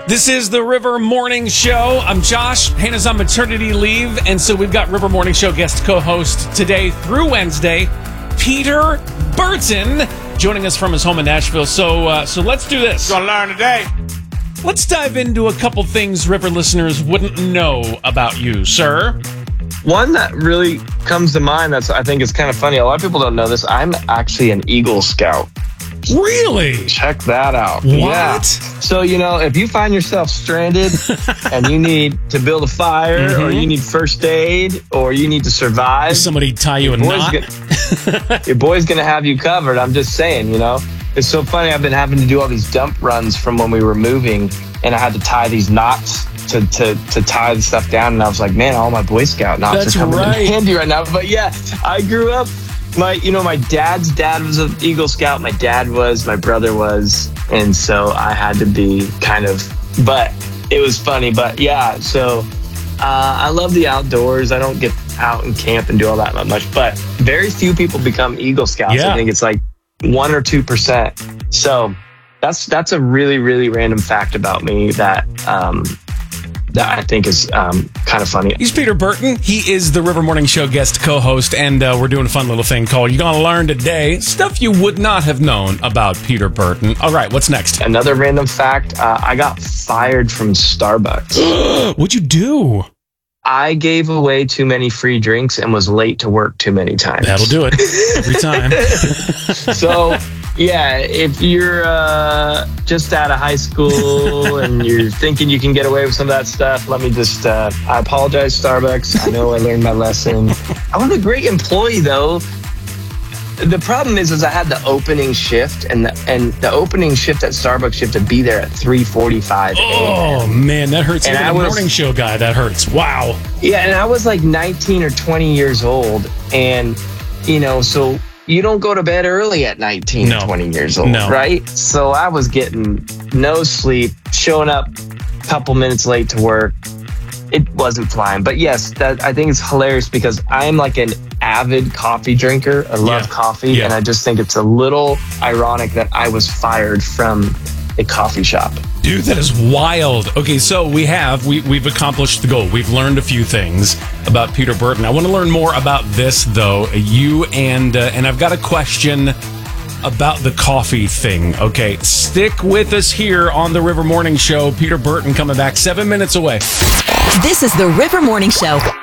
This is the River Morning Show. I'm Josh. Hannah's on maternity leave, and so we've got River Morning Show guest co-host today through Wednesday, Peter Burton, joining us from his home in Nashville. So let's do this. Gonna learn today. Let's dive into a couple things River listeners wouldn't know about you, sir. One that really comes to mind that's I think is kind of funny. A lot of people don't know this. I'm actually an Eagle Scout. Really? Check that out. What? Yeah. So, if you find yourself stranded and you need to build a fire or you need first aid or you need to survive. Somebody tie you a knot? Your boy's going to have you covered. I'm just saying, It's so funny. I've been having to do all these dump runs from when we were moving, and I had to tie these knots to tie the stuff down. And I was like, man, all my Boy Scout knots are coming in handy right now. But yeah, I grew up. My dad's dad was an Eagle Scout. My dad was, my brother was. And so I had to be but it was funny. But yeah, so I love the outdoors. I don't get out and camp and do all that much, but very few people become Eagle Scouts. Yeah. I think it's like 1 or 2%. So that's a really, really random fact about me that I think is kind of funny. He's Peter Burton. He is the River Morning Show guest co-host, and we're doing a fun little thing called You're Gonna Learn Today. Stuff you would not have known about Peter Burton. All right, what's next? Another random fact, I got fired from Starbucks. What'd you do? I gave away too many free drinks and was late to work too many times. That'll do it every time. So, yeah, if you're just out of high school and you're thinking you can get away with some of that stuff, let me just, I apologize, Starbucks. I know I learned my lesson. I was a great employee, though. The problem is I had the opening shift, and the opening shift at Starbucks, you have to be there at 3:45 a.m. Oh, man, that hurts. And Even I a was- morning show guy, that hurts. Wow. Yeah, and I was like 19 or 20 years old, and, so you don't go to bed early at 19 or 20 years old, right? So I was getting no sleep, showing up a couple minutes late to work. It wasn't flying. But yes, I think it's hilarious because I'm like an avid coffee drinker. I love coffee, and I just think it's a little ironic that I was fired from a coffee shop. Dude, that is wild. Okay, so we've accomplished the goal. We've learned a few things about Peter Burton. I want to learn more about this, though. You and I've got a question about the coffee thing. Okay, stick with us here on the River Morning Show. Peter Burton coming back 7 minutes away. This is the River Morning Show.